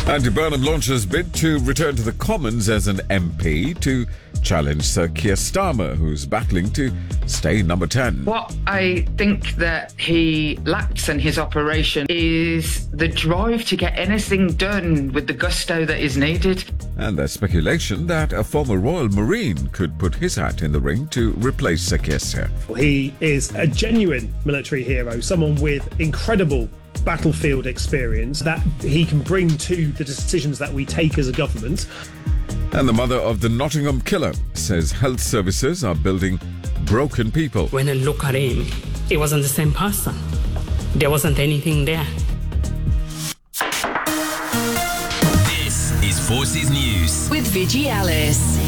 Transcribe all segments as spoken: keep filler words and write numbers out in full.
Andy Burnham launches bid to return to the Commons as an M P to challenge Sir Keir Starmer, who's battling to stay number ten. What I think that he lacks in his operation is the drive to get anything done with the gusto that is needed. And there's speculation that a former Royal Marine could put his hat in the ring to replace Sir Keir Starmer. He is a genuine military hero, someone with incredible battlefield experience that he can bring to the decisions that we take as a government. And the mother of the Nottingham killer says health services are building broken people. When I look at him, it wasn't the same person. There wasn't anything there. This is Forces News with Vigi Alice.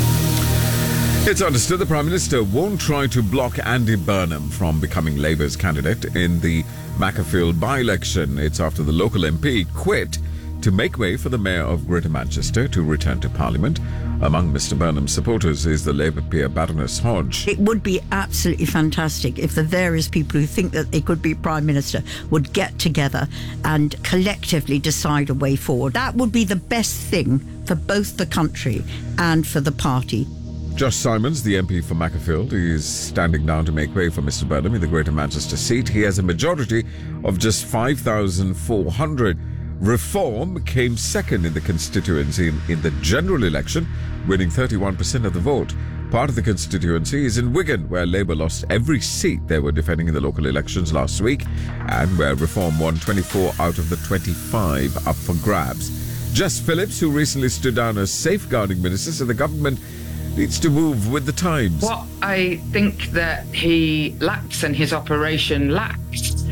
It's understood the Prime Minister won't try to block Andy Burnham from becoming Labour's candidate in the Macclesfield by-election. It's after the local M P quit to make way for the Mayor of Greater Manchester to return to Parliament. Among Mister Burnham's supporters is the Labour peer Baroness Hodge. It would be absolutely fantastic if the various people who think that they could be Prime Minister would get together and collectively decide a way forward. That would be the best thing for both the country and for the party. Josh Simons, the M P for Macclesfield, is standing down to make way for Mister Burnham in the Greater Manchester seat. He has a majority of just five thousand four hundred. Reform came second in the constituency in, in the general election, winning thirty-one percent of the vote. Part of the constituency is in Wigan, where Labour lost every seat they were defending in the local elections last week, and where Reform won twenty-four out of the twenty-five up for grabs. Jess Phillips, who recently stood down as safeguarding minister, said the government needs to move with the times. What I think that he lacks and his operation lacks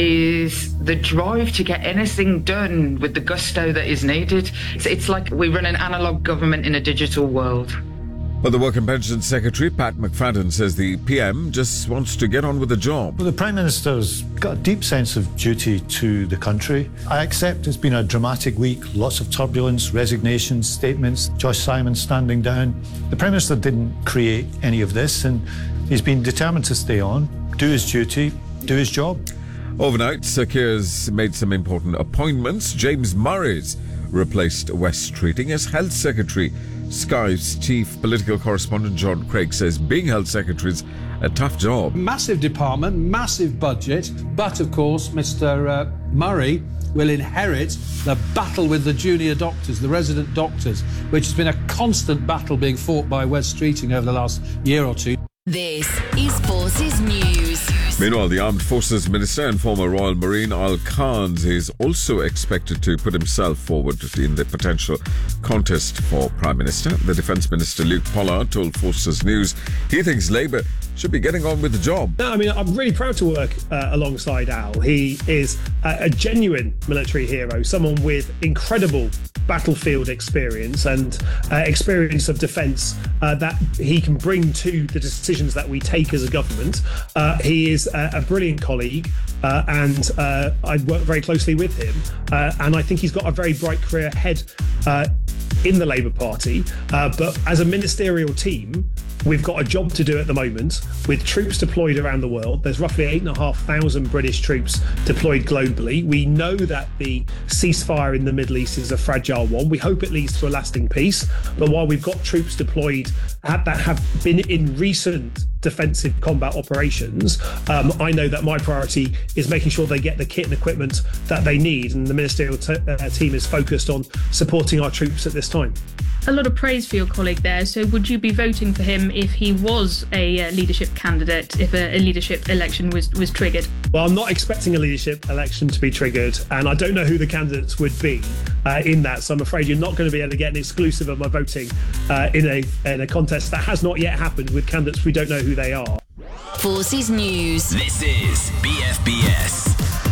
is the drive to get anything done with the gusto that is needed. It's, it's like we run an analogue government in a digital world. But the Work and Pensions Secretary, Pat McFadden, says the P M just wants to get on with the job. Well, the Prime Minister's got a deep sense of duty to the country. I accept it's been a dramatic week, lots of turbulence, resignations, statements, Josh Simons standing down. The Prime Minister didn't create any of this, and he's been determined to stay on, do his duty, do his job. Overnight, Sir Keir's made some important appointments. James Murray's replaced Wes Streeting as Health Secretary. Sky's chief political correspondent John Craig says being Health Secretary is a tough job. Massive department, massive budget, but of course Mister Uh, Murray will inherit the battle with the junior doctors, the resident doctors, which has been a constant battle being fought by Wes Streeting over the last year or two. This is Forces News. Meanwhile, the Armed Forces Minister and former Royal Marine Al Khan is also expected to put himself forward in the potential contest for Prime Minister. The Defence Minister Luke Pollard told Forces News he thinks Labour should be getting on with the job. No, I mean, I'm really proud to work uh, alongside Al. He is a, a genuine military hero, someone with incredible battlefield experience and uh, experience of defence uh, that he can bring to the decisions that we take as a government. Uh, he is a, a brilliant colleague uh, and uh, I work very closely with him uh, and I think he's got a very bright career ahead uh, in the Labour Party, uh, but as a ministerial team, we've got a job to do at the moment with troops deployed around the world. There's roughly eight and a half thousand British troops deployed globally. We know that the ceasefire in the Middle East is a fragile one. We hope it leads to a lasting peace. But while we've got troops deployed that have been in recent defensive combat operations, um, I know that my priority is making sure they get the kit and equipment that they need. And the ministerial t- uh, team is focused on supporting our troops at this time. A lot of praise for your colleague there. So would you be voting for him if he was a uh, leadership candidate, if a, a leadership election was, was triggered? Well, I'm not expecting a leadership election to be triggered, and I don't know who the candidates would be uh, in that. So I'm afraid you're not going to be able to get an exclusive of my voting uh, in a in a contest that has not yet happened with candidates we don't know who they are. Forces News. This is B F B S.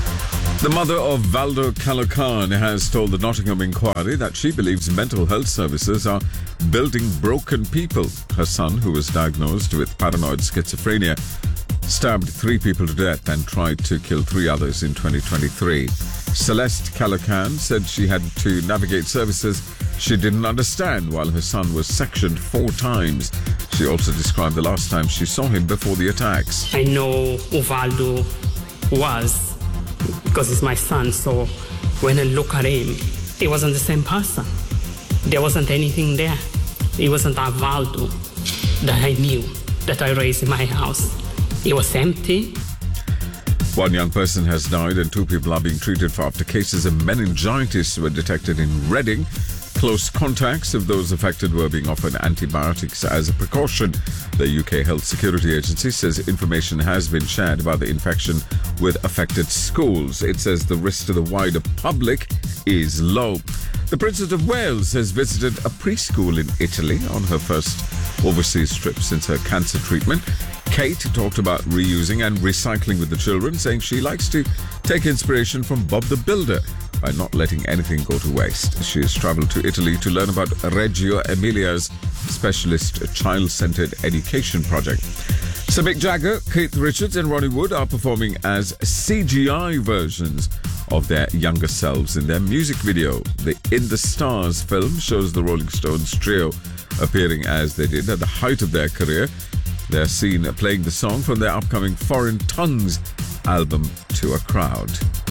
The mother of Valdo Calo-Khan has told the Nottingham Inquiry that she believes mental health services are building broken people. Her son, who was diagnosed with paranoid schizophrenia, stabbed three people to death and tried to kill three others in twenty twenty-three. Celeste Calo-Khan said she had to navigate services she didn't understand while her son was sectioned four times. She also described the last time she saw him before the attacks. I know who Valdo was because he's my son, so when I look at him, it wasn't the same person. There wasn't anything there. It wasn't a Valdo that I knew, that I raised in my house. It was empty. One young person has died and two people are being treated for after cases of meningitis were detected in Reading. Close contacts of those affected were being offered antibiotics as a precaution. The U K Health Security Agency says information has been shared about the infection with affected schools. It says the risk to the wider public is low. The Princess of Wales has visited a preschool in Italy on her first overseas trip since her cancer treatment. Kate talked about reusing and recycling with the children, saying she likes to take inspiration from Bob the Builder by not letting anything go to waste. She has travelled to Italy to learn about Reggio Emilia's specialist child-centred education project. So Mick Jagger, Keith Richards and Ronnie Wood are performing as C G I versions of their younger selves in their music video. The In the Stars film shows the Rolling Stones trio appearing as they did at the height of their career. They're seen playing the song from their upcoming Foreign Tongues album to a crowd.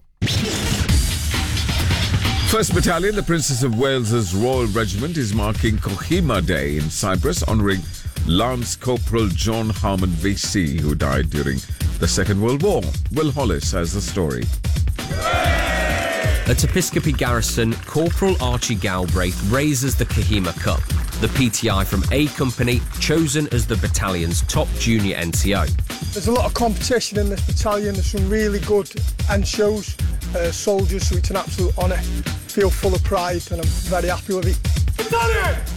First Battalion, the Princess of Wales's Royal Regiment, is marking Kohima Day in Cyprus, honouring Lance Corporal John Harmon V C, who died during the Second World War. Will Hollis has the story. At Episcopi Garrison, Corporal Archie Galbraith raises the Kohima Cup, the P T I from A Company, chosen as the battalion's top junior N C O. There's a lot of competition in this battalion. There's some really good end shows, uh, soldiers, so it's an absolute honour. I feel full of pride and I'm very happy with it. Battalion!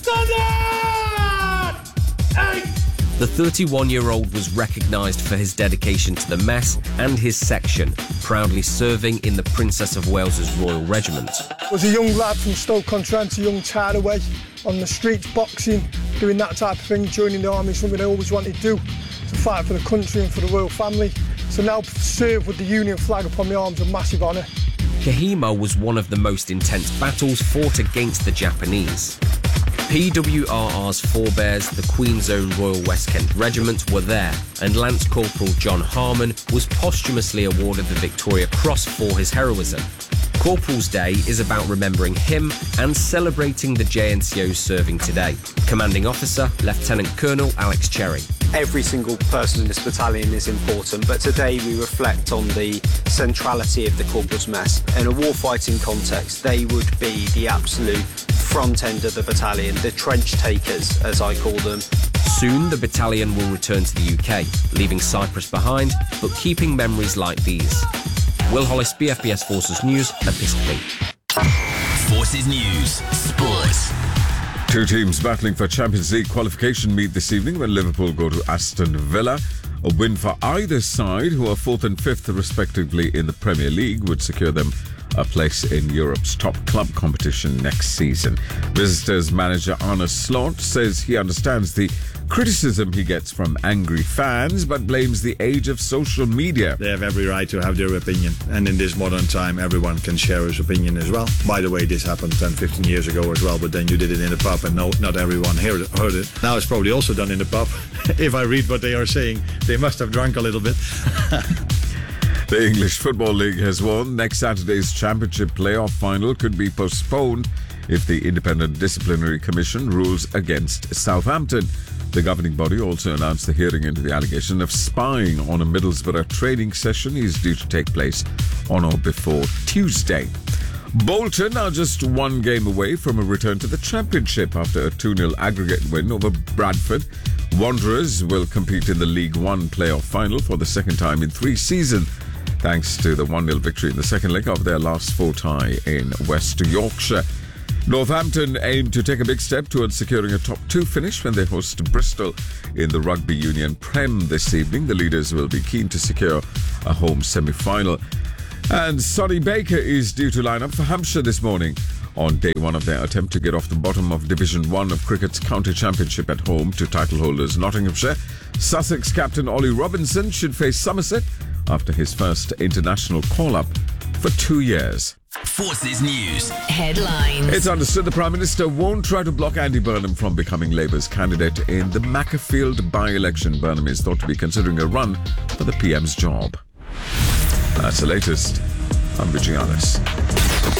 Standard! Eight! The thirty-one-year-old was recognised for his dedication to the mess and his section, proudly serving in the Princess of Wales's Royal Regiment. I was a young lad from Stoke-on-Trent, a young Taraway, on the streets, boxing, doing that type of thing, joining the army, something I always wanted to do, to fight for the country and for the royal family. So now to serve with the Union flag upon my arms, a massive honour. Kohima was one of the most intense battles fought against the Japanese. P W R R's forebears, the Queen's Own Royal West Kent Regiment, were there, and Lance Corporal John Harmon was posthumously awarded the Victoria Cross for his heroism. Corporal's Day is about remembering him and celebrating the J N C Os serving today. Commanding Officer, Lieutenant Colonel Alex Cherry. Every single person in this battalion is important, but today we reflect on the centrality of the Corporal's Mess. In a warfighting context, they would be the absolute front end of the battalion, the trench takers, as I call them. Soon, the battalion will return to the U K, leaving Cyprus behind, but keeping memories like these. Will Hollis, B F B S Forces News, Episcopi. Forces News, Sports. Two teams battling for Champions League qualification meet this evening when Liverpool go to Aston Villa. A win for either side, who are fourth and fifth respectively in the Premier League, would secure them a place in Europe's top club competition next season. Visitors manager Arne Slot says he understands the criticism he gets from angry fans, but blames the age of social media. They have every right to have their opinion, and in this modern time everyone can share his opinion as well. By the way, this happened ten, fifteen years ago as well, but then you did it in the pub and no, not everyone heard it, heard it. Now it's probably also done in the pub. If I read what they are saying, they must have drunk a little bit. The English Football League has won. Next Saturday's Championship playoff final could be postponed if the Independent Disciplinary Commission rules against Southampton. The governing body also announced the hearing into the allegation of spying on a Middlesbrough training session is due to take place on or before Tuesday. Bolton are just one game away from a return to the Championship after a two nil aggregate win over Bradford. Wanderers will compete in the League One playoff final for the second time in three seasons, thanks to the one nil victory in the second leg of their last four tie in West Yorkshire. Northampton aim to take a big step towards securing a top two finish when they host Bristol in the Rugby Union Prem this evening. The leaders will be keen to secure a home semi-final. And Sonny Baker is due to line up for Hampshire this morning on day one of their attempt to get off the bottom of Division one of Cricket's County Championship at home to title holders Nottinghamshire. Sussex captain Ollie Robinson should face Somerset after his first international call-up for two years. Forces News. Headlines. It's understood the Prime Minister won't try to block Andy Burnham from becoming Labour's candidate in the Macclesfield by-election. Burnham is thought to be considering a run for the P M's job. That's the latest. I'm Richie Alice.